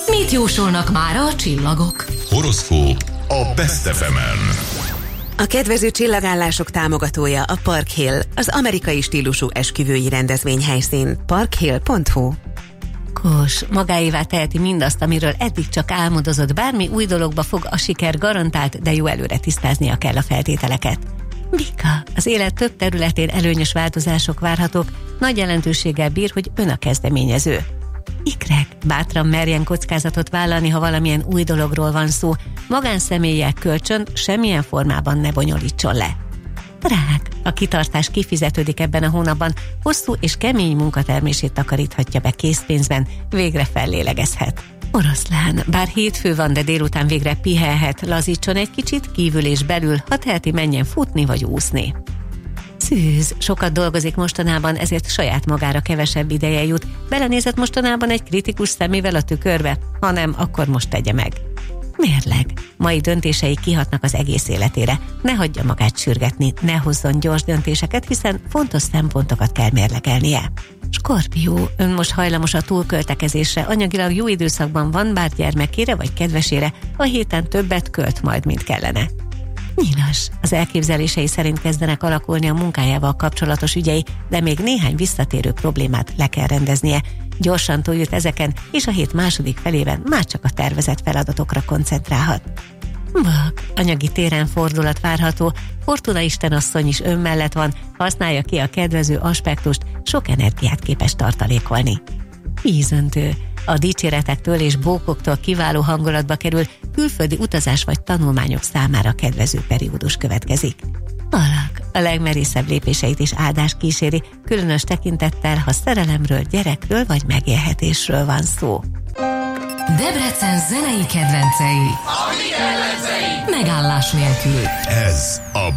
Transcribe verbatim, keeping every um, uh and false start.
Mit jósolnak mára a csillagok? Horoszkóp a Best ef emen. A kedvező csillagállások támogatója a Park Hill, az amerikai stílusú esküvői rendezvényhelyszín. parkhill pont hu. Kós, magáévá teheti mindazt, amiről eddig csak álmodozott, bármi új dologba fog, a siker garantált, de jó előre tisztáznia kell a feltételeket. Bika, az élet több területén előnyös változások várhatók, nagy jelentőséggel bír, hogy ön a kezdeményező. Ikrek, bátran merjen kockázatot vállalni, ha valamilyen új dologról van szó, magánszemélyek kölcsön semmilyen formában ne bonyolítson le. Rák, a kitartás kifizetődik ebben a hónapban, hosszú és kemény munkatermését takaríthatja be készpénzben, végre fellélegezhet. Oroszlán, bár hétfő van, de délután végre pihenhet, lazítson egy kicsit, kívül és belül, ha teheti, menjen futni vagy úszni. Szűz, sokat dolgozik mostanában, ezért saját magára kevesebb ideje jut. Belenézett mostanában egy kritikus szemével a tükörbe? Ha nem, akkor most tegye meg. Mérleg, mai döntései kihatnak az egész életére. Ne hagyja magát sürgetni, ne hozzon gyors döntéseket, hiszen fontos szempontokat kell mérlegelnie. Skorpió, ön most hajlamos a túlköltekezésre, anyagilag jó időszakban van, bár gyermekére vagy kedvesére, a héten többet költ majd, mint kellene. Nyilas, az elképzelései szerint kezdenek alakulni a munkájával kapcsolatos ügyei, de még néhány visszatérő problémát le kell rendeznie. Gyorsan túljut ezeken, és a hét második felében már csak a tervezett feladatokra koncentrálhat. Vak, anyagi téren fordulat várható, Fortuna istenasszony is ön mellett van, használja ki a kedvező aspektust, sok energiát képes tartalékolni. Vízöntő, a dicséretektől és bókoktól kiváló hangulatba kerül, külföldi utazás vagy tanulmányok számára kedvező periódus következik. Alak, a legmerészebb lépéseit is áldás kíséri, különös tekintettel, ha szerelemről, gyerekről vagy megélhetésről van szó. Debrecen zenei kedvencei. A mi kedvencei! Megállás nélkül. Ez a